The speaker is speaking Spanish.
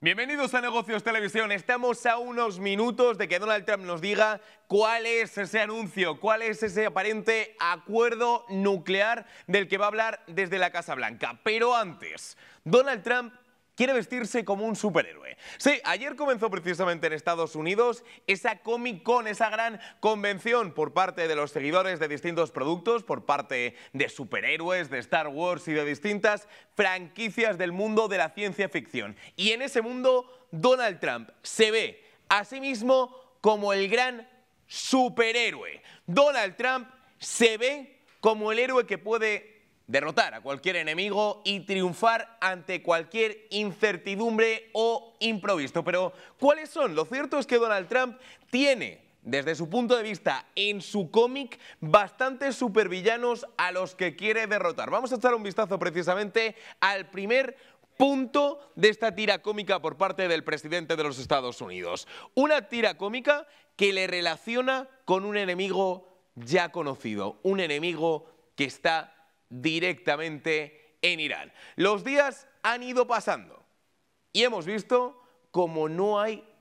Bienvenidos a Negocios Televisión. Estamos a unos minutos de que Donald Trump nos diga cuál es ese anuncio, cuál es ese aparente acuerdo nuclear del que va a hablar desde la Casa Blanca. Pero antes, Donald Trump quiere vestirse como un superhéroe. Sí, ayer comenzó precisamente en Estados Unidos esa Comic Con, esa gran convención por parte de los seguidores de distintos productos, por parte de superhéroes, de Star Wars y de distintas franquicias del mundo de la ciencia ficción. Y en ese mundo, Donald Trump se ve a sí mismo como el gran superhéroe. Donald Trump se ve como el héroe que puede derrotar a cualquier enemigo y triunfar ante cualquier incertidumbre o imprevisto. Pero, ¿cuáles son? Lo cierto es que Donald Trump tiene, desde su punto de vista, en su cómic, bastantes supervillanos a los que quiere derrotar. Vamos a echar un vistazo precisamente al primer punto de esta tira cómica por parte del presidente de los Estados Unidos. Una tira cómica que le relaciona con un enemigo ya conocido, un enemigo que está directamente en Irán. Los días han ido pasando y hemos visto cómo no hay